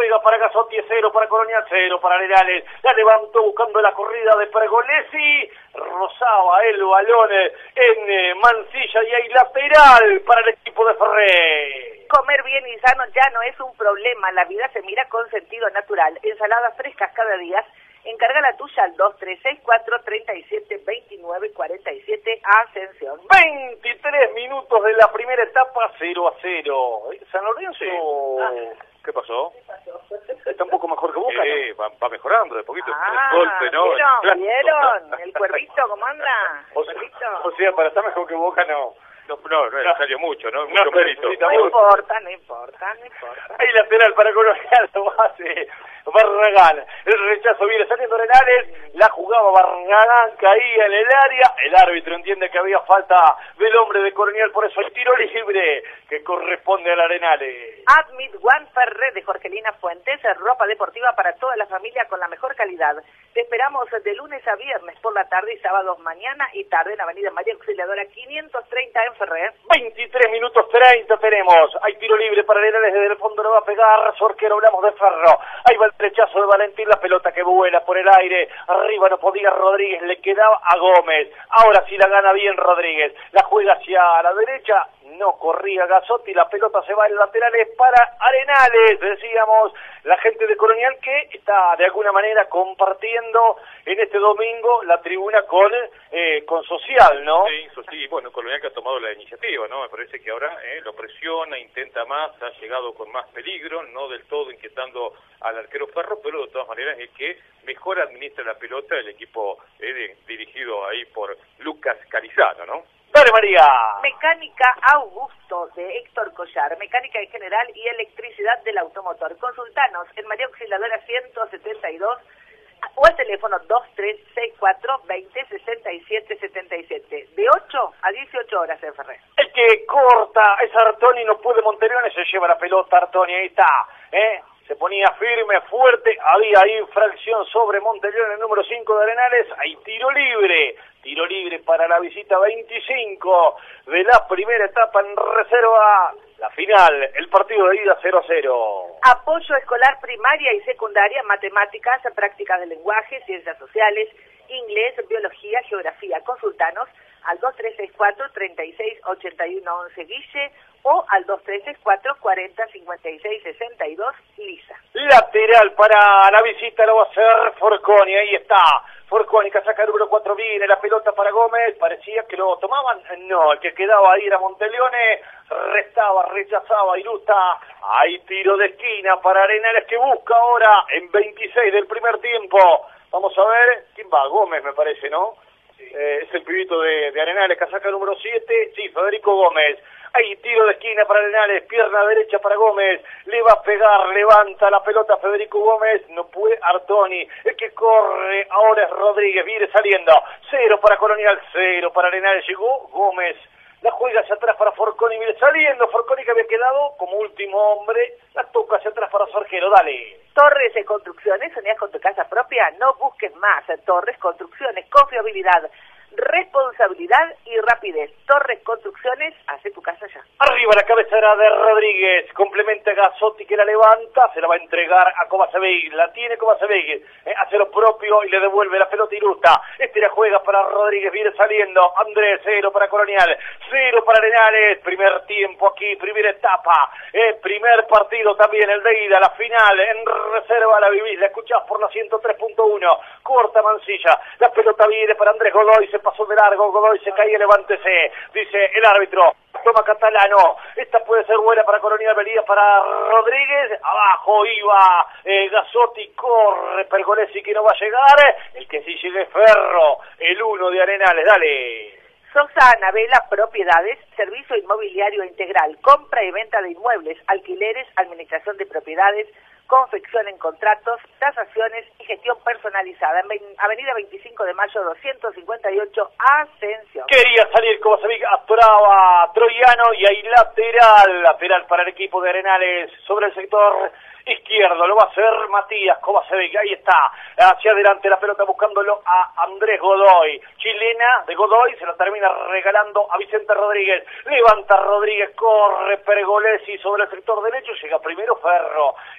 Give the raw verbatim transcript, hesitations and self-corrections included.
juega para Gasotti, cero para Colonial, cero para Arenales. La levantó buscando la corrida de Pergolesi. Rozaba el balón en eh, Mansilla y hay lateral para el equipo de Ferré. Comer bien y sano ya no es un problema, la vida se mira con sentido natural. Ensaladas frescas cada día. Encarga la tuya al dos tres seis cuatro, tres siete, dos nueve cuatro siete, Ascensión. veintitrés minutos de la primera etapa, cero a cero. San Lorenzo, sí. ah. ¿Qué pasó? ¿Qué pasó? Está un poco mejor que Boca, Sí, ¿no? va, va mejorando de poquito. Ah, El golpe, ¿no? ¿vieron? El ¿Vieron? ¿El cuervito cómo anda? O ¿El sea, cuervito? o sea, para estar mejor que Boca, no. No, no, no, No. salió mucho, ¿no? No, Mucho pero mérito. necesita No importa, no importa, no importa. Hay lateral para Colonial, lo hace Barragán. El rechazo viene saliendo Arenales, la jugaba Barragán, caía en el área. El árbitro entiende que había falta del hombre de Colonial, por eso el tiro libre que corresponde al Arenales. Admit One Ferré de Jorgelina Fuentes, ropa deportiva para toda la familia con la mejor calidad. Te esperamos de lunes a viernes por la tarde y sábados mañana y tarde en Avenida María Auxiliadora quinientos treinta en Ferré. veintitrés minutos treinta tenemos. Hay tiro libre para Arenales, desde el fondo lo va a pegar Sorquero, hablamos de Ferro. Ahí va el derechazo de Valentín, la pelota que vuela por el aire. Arriba no podía Rodríguez, le quedaba a Gómez. Ahora sí la gana bien Rodríguez. La juega hacia la derecha. No corría Gasotti, la pelota se va en laterales para Arenales, decíamos, la gente de Colonial que está de alguna manera compartiendo en este domingo la tribuna con eh, con Social, ¿no? Sí, eso sí, bueno, Colonial que ha tomado la iniciativa, ¿no? Me parece que ahora eh, lo presiona, intenta más, ha llegado con más peligro, no del todo inquietando al arquero Ferro, pero de todas maneras es que mejor administra la pelota el equipo eh, de, dirigido ahí por Lucas Carizano, ¿no? Dale, María. Mecánica Augusto de Héctor Collar, mecánica en general y electricidad del automotor. Consultanos en María Auxiliadora ciento setenta y dos o al teléfono dos tres seis cuatro, veinte, sesenta y siete, setenta y siete, de ocho a dieciocho horas en Ferré. El que corta es Artoni, no puede Monterones, se lleva la pelota Artoni, ahí está, ¿eh? Se ponía firme, fuerte, había infracción sobre Monteleón, el número cinco de Arenales, hay tiro libre, tiro libre para la visita veinticinco de la primera etapa en reserva, la final, el partido de ida cero a cero. Apoyo escolar primaria y secundaria, matemáticas, prácticas de lenguaje, ciencias sociales, inglés, biología, geografía. Consultanos al dos tres seis cuatro, treinta y seis, ochenta y uno, once Guille o al dos tres seis cuatro, cuarenta, cincuenta y seis, sesenta y dos Lisa. Lateral para la visita lo va a hacer Forconi, ahí está. Forconi que saca el número cuatro, viene la pelota para Gómez, parecía que lo tomaban, no, el que quedaba ahí era Monteleone, restaba, rechazaba Irusta, hay tiro de esquina para Arenales que busca ahora en veintiséis del primer tiempo. Vamos a ver, ¿quién va? Gómez me parece, ¿no? Eh, es el pibito de, de Arenales que saca el número siete, sí, Federico Gómez. Hay tiro de esquina para Arenales, pierna derecha para Gómez, le va a pegar, levanta la pelota Federico Gómez, no puede Artoni, el que corre ahora es Rodríguez, viene saliendo, cero para Colonial, cero para Arenales, llegó Gómez, la juega hacia atrás para Forconi, viene saliendo, Forconi que había quedado como último hombre, la toca hacia atrás para Sorquero, dale. Torres de Construcciones, soñás con tu casa propia, no busques más. Torres Construcciones, confiabilidad, responsabilidad y rapidez. Torres Construcciones, hace tu casa ya. Arriba la cabecera de Rodríguez, complementa Gasotti que la levanta, se la va a entregar a Kovacevic, la tiene Kovacevic, eh, hace lo propio y le devuelve la pelota Irusta. Este la juega para Rodríguez, viene saliendo, Andrés, cero para Colonial, cero para Arenales, primer tiempo aquí, primera etapa, eh, primer partido también, el de ida, la final, en reserva la vivís, la escuchás por la ciento tres punto uno, corta Mansilla, la pelota viene para Andrés Godoy, se pasó de largo, Godoy se cae, levántese, dice el árbitro, toma Catalano, esta puede ser buena para Colonial, venida para Rodríguez, abajo iba eh, Gasotti, corre Pergolesi que no va a llegar, el que sí llegue Ferro, el uno de Arenales, dale. Sosa Anabela Propiedades, servicio inmobiliario integral, compra y venta de inmuebles, alquileres, administración de propiedades, confección en contratos, tasaciones y gestión personalizada. En Avenida veinticinco de mayo doscientos cincuenta y ocho, Ascensión. Quería salir Kovacevic, atoraba Troyano y hay lateral, lateral para el equipo de Arenales sobre el sector izquierdo, lo va a hacer Matías Kovacevic, ahí está, hacia adelante la pelota buscándolo a Andrés Godoy, chilena de Godoy, se lo termina regalando a Vicente Rodríguez, levanta Rodríguez, corre Pergolesi sobre el sector derecho, llega primero Ferro,